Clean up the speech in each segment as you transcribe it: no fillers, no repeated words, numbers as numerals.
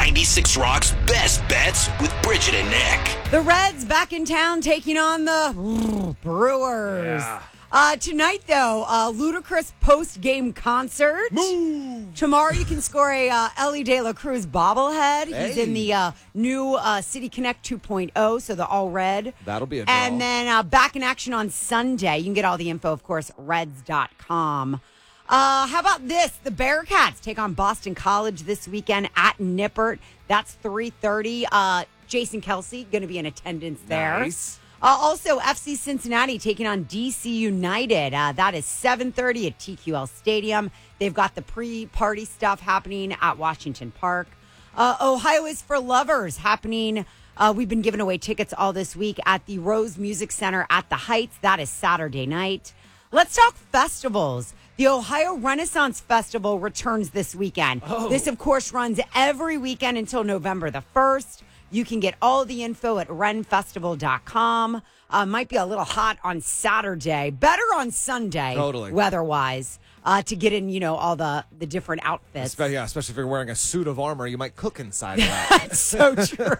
96 Rock's Best Bets with Bridget and Nick. The Reds back in town taking on the Brewers. Tonight, though, Ludacris post-game concert. Tomorrow you can score a Ellie De La Cruz bobblehead. He's in the new City Connect 2.0, so the all-red. That'll be a draw. And then back in action on Sunday. You can get all the info, of course, Reds.com. How about this? The Bearcats take on Boston College this weekend at Nippert. That's 3:30. Jason Kelsey going to be in attendance there. Nice. Also, FC Cincinnati taking on DC United. That is 7:30 at TQL Stadium. They've got the pre-party stuff happening at Washington Park. Ohio is for Lovers happening. We've been giving away tickets all this week at the Rose Music Center at the Heights. That is Saturday night. Let's talk festivals. The Ohio Renaissance Festival returns this weekend. This, of course, runs every weekend until November the 1st. You can get all the info at renfestival.com. Might be a little hot on Saturday. Better on Sunday, totally, weather-wise, to get in, all the different outfits. Especially if you're wearing a suit of armor, you might cook inside of that. That's so true.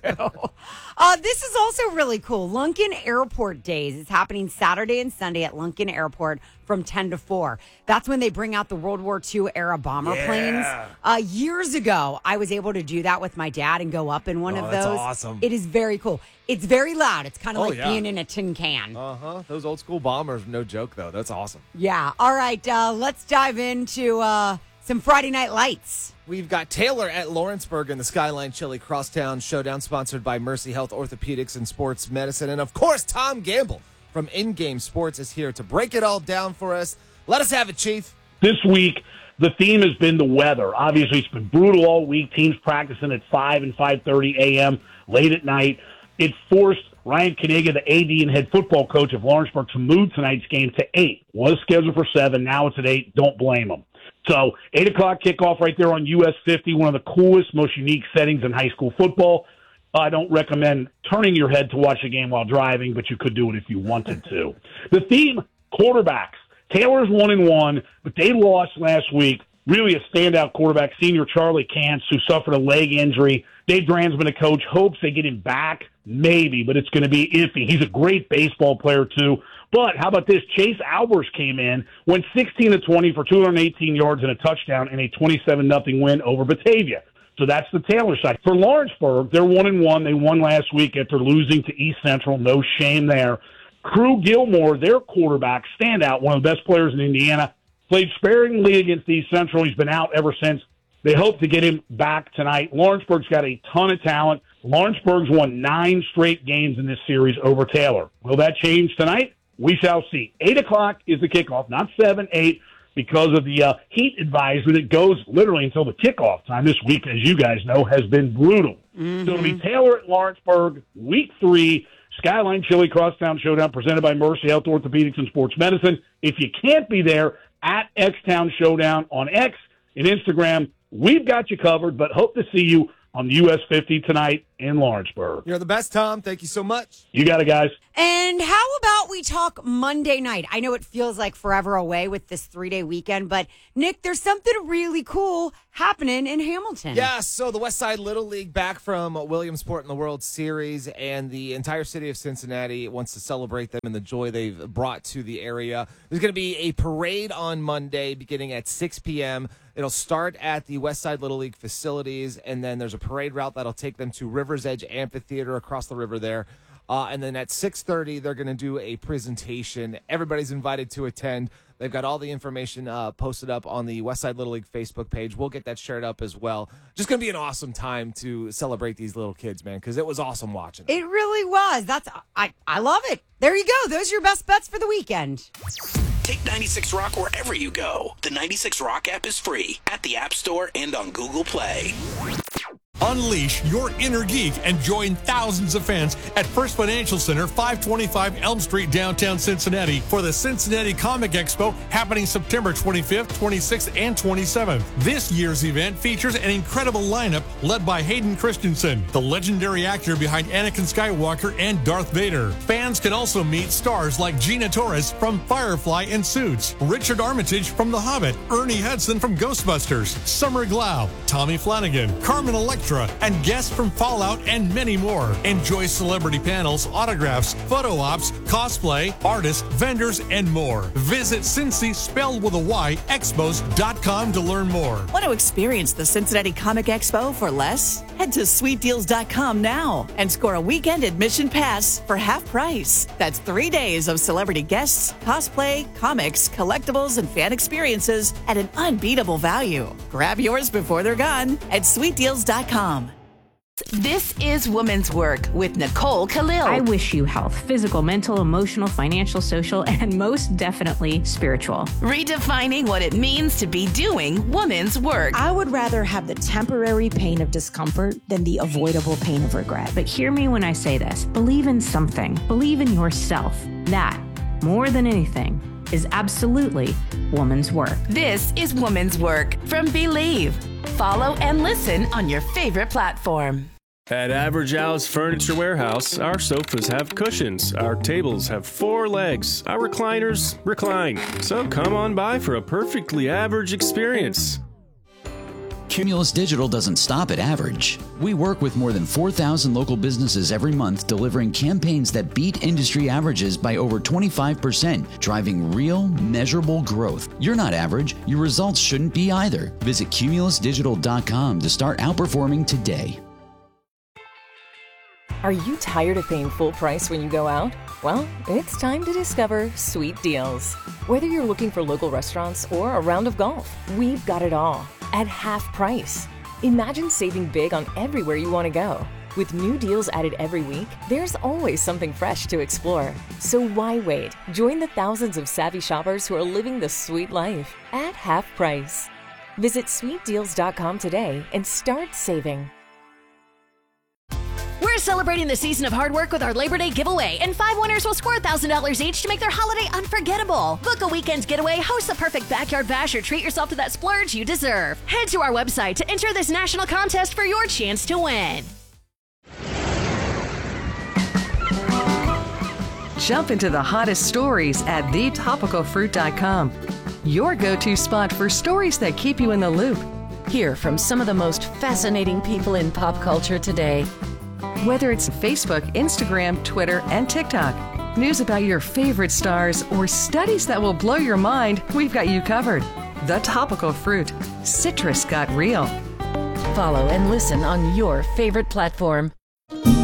This is also really cool. Lunken Airport Days is happening Saturday and Sunday at Lunken Airport from 10 to 4. That's when they bring out the World War II era bomber planes. Years ago, I was able to do that with my dad and go up in one of those. That's awesome. It is very cool. It's very loud. It's kind of like being in a tin can. Those old school bombers, no joke, though. That's awesome. Yeah. All right. Let's dive into some Friday Night Lights. We've got Taylor at Lawrenceburg in the Skyline Chili Crosstown Showdown, sponsored by Mercy Health Orthopedics and Sports Medicine. And, of course, Tom Gamble from In-Game Sports is here to break it all down for us. Let us have it, Chief. This week, the theme has been the weather. Obviously, it's been brutal all week. Teams practicing at 5 and 5:30 a.m. late at night. It forced Ryan Kaniga, the AD and head football coach of Lawrenceburg, to move tonight's game to 8. Was scheduled for 7. Now it's at 8. Don't blame them. So 8 o'clock kickoff right there on US 50, one of the coolest, most unique settings in high school football. I don't recommend turning your head to watch the game while driving, but you could do it if you wanted to. The theme, quarterbacks. Taylor's 1-1, but they lost last week. Really a standout quarterback, senior Charlie Kantz, who suffered a leg injury. Dave Dransman, a coach, hopes they get him back. Maybe, but it's going to be iffy. He's a great baseball player, too. But how about this? Chase Albers came in, went 16-20 for 218 yards and a touchdown in a 27-0 win over Batavia. So that's the Taylor side. For Lawrenceburg, they're 1-1. They won last week after losing to East Central. No shame there. Crew Gilmore, their quarterback, standout, one of the best players in Indiana, played sparingly against East Central. He's been out ever since. They hope to get him back tonight. Lawrenceburg's got a ton of talent. Lawrenceburg's won 9 straight games in this series over Taylor. Will that change tonight? We shall see. 8 o'clock is the kickoff, not 7, 8, because of the heat advisory that goes literally until the kickoff time. This week, as you guys know, has been brutal. So it'll be Taylor at Lawrenceburg, week 3, Skyline Chili Crosstown Showdown presented by Mercy Health Orthopedics and Sports Medicine. If you can't be there, at X-Town Showdown on X and Instagram, we've got you covered, but hope to see you on the US 50 tonight in Lawrenceburg. You're the best, Tom. Thank you so much. You got it, guys. And how about we talk Monday night? I know it feels like forever away with this 3-day weekend, but Nick, there's something really cool happening in Hamilton. Yeah, so the West Side Little League back from Williamsport in the World Series, and the entire city of Cincinnati wants to celebrate them and the joy they've brought to the area. There's going to be a parade on Monday beginning at 6 p.m. It'll start at the West Side Little League facilities, and then there's a parade route that'll take them to River's Edge Amphitheater across the river there. And then at 6:30, they're going to do a presentation. Everybody's invited to attend. They've got all the information posted up on the Westside Little League Facebook page. We'll get that shared up as well. Just going to be an awesome time to celebrate these little kids, man, because it was awesome watching them. It really was. I love it. There you go. Those are your best bets for the weekend. Take 96 Rock wherever you go. The 96 Rock app is free at the App Store and on Google Play. Unleash your inner geek and join thousands of fans at First Financial Center, 525 Elm Street, downtown Cincinnati, for the Cincinnati Comic Expo happening September 25th, 26th, and 27th. This year's event features an incredible lineup led by Hayden Christensen, the legendary actor behind Anakin Skywalker and Darth Vader. Fans can also meet stars like Gina Torres from Firefly and Suits, Richard Armitage from The Hobbit, Ernie Hudson from Ghostbusters, Summer Glau, Tommy Flanagan, Carmen Electra Extra, and guests from Fallout and many more. Enjoy celebrity panels, autographs, photo ops, cosplay, artists, vendors, and more. Visit Cincy, spelled with a Y, expos.com to learn more. Want to experience the Cincinnati Comic Expo for less? Head to sweetdeals.com now and score a weekend admission pass for half price. That's 3 days of celebrity guests, cosplay, comics, collectibles, and fan experiences at an unbeatable value. Grab yours before they're gone at sweetdeals.com. This is Women's Work with Nicole Khalil. I wish you health, physical, mental, emotional, financial, social, and most definitely spiritual. Redefining what it means to be doing women's work. I would rather have the temporary pain of discomfort than the avoidable pain of regret. But hear me when I say this. Believe in something. Believe in yourself. That, more than anything, is absolutely woman's work. This is Woman's Work from Believe. Follow and listen on your favorite platform. At Average Al's Furniture Warehouse, our sofas have cushions, our tables have 4 legs, our recliners recline. So come on by for a perfectly average experience. Cumulus Digital doesn't stop at average. We work with more than 4,000 local businesses every month, delivering campaigns that beat industry averages by over 25%, driving real, measurable growth. You're not average. Your results shouldn't be either. Visit cumulusdigital.com to start outperforming today. Are you tired of paying full price when you go out? Well, it's time to discover Sweet Deals. Whether you're looking for local restaurants or a round of golf, we've got it all at half price. Imagine saving big on everywhere you want to go. With new deals added every week, there's always something fresh to explore. So why wait? Join the thousands of savvy shoppers who are living the sweet life at half price. Visit sweetdeals.com today and start saving. We're celebrating the season of hard work with our Labor Day giveaway, and 5 winners will score $1,000 each to make their holiday unforgettable. Book a weekend getaway, host the perfect backyard bash, or treat yourself to that splurge you deserve. Head to our website to enter this national contest for your chance to win. Jump into the hottest stories at thetopicalfruit.com. Your go-to spot for stories that keep you in the loop. Hear from some of the most fascinating people in pop culture today. Whether it's Facebook, Instagram, Twitter, and TikTok, news about your favorite stars, or studies that will blow your mind, we've got you covered. The Topical Fruit. Citrus got real. Follow and listen on your favorite platform.